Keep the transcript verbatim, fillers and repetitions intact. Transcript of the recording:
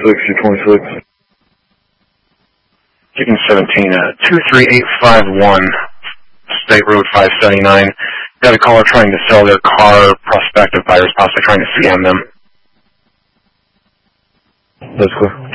twenty-six, two twenty-six. Chicken seventeen, uh, two three eight five one, State Road five seventy-nine. Got a caller trying to sell their car, prospective buyers possibly trying to scam them. That's clear.